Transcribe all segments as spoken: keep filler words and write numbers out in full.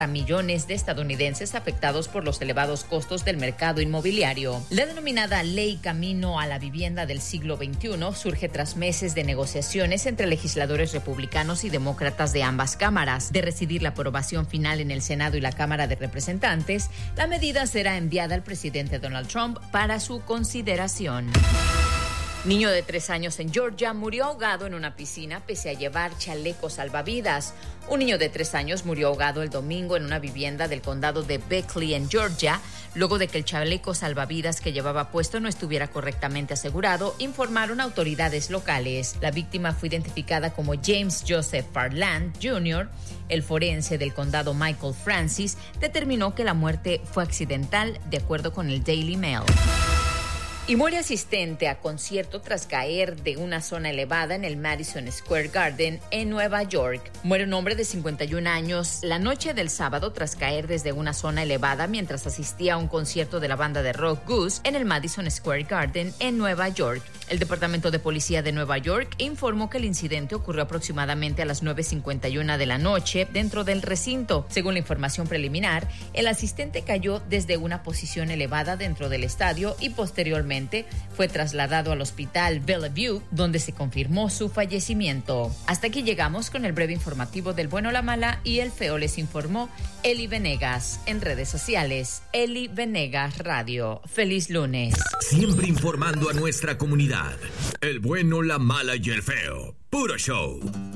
a millones de estadounidenses afectados por los elevados costos del mercado inmobiliario. La denominada Ley Camino a la Vivienda del siglo veintiuno surge tras meses de negociaciones entre legisladores republicanos y demócratas de ambas cámaras. De recibir la aprobación final en el Senado y la Cámara de Representantes, la medida será enviada al presidente Donald Trump para su consideración. Niño de tres años en Georgia murió ahogado en una piscina pese a llevar chalecos salvavidas. Un niño de tres años murió ahogado el domingo en una vivienda del condado de Beckley, en Georgia, luego de que el chaleco salvavidas que llevaba puesto no estuviera correctamente asegurado, informaron autoridades locales. La víctima fue identificada como James Joseph Farland junior El forense del condado Michael Francis determinó que la muerte fue accidental, de acuerdo con el Daily Mail. Y muere asistente a concierto tras caer de una zona elevada en el Madison Square Garden en Nueva York. Muere un hombre de cincuenta y un años la noche del sábado tras caer desde una zona elevada mientras asistía a un concierto de la banda de rock Goose en el Madison Square Garden en Nueva York. El Departamento de Policía de Nueva York informó que el incidente ocurrió aproximadamente a las nueve cincuenta y una de la noche dentro del recinto. Según la información preliminar, el asistente cayó desde una posición elevada dentro del estadio y posteriormente fue trasladado al hospital Bellevue, donde se confirmó su fallecimiento. Hasta aquí llegamos con el breve informativo del bueno, la mala y el feo, les informó Eli Venegas. En redes sociales, Eli Venegas Radio. Feliz lunes. Siempre informando a nuestra comunidad. El bueno, la mala y el feo. Puro show.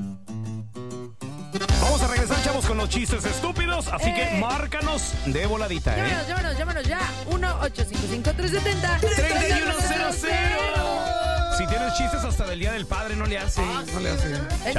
Vamos a regresar, chavos, con los chistes estúpidos, así Eh. que márcanos de voladita, ¿eh? Llámanos, llámanos, llámanos ya. uno ocho cinco cinco tres siete cero treinta y uno cero cero. Si tienes chistes hasta del Día del Padre, no le hace. No le hace.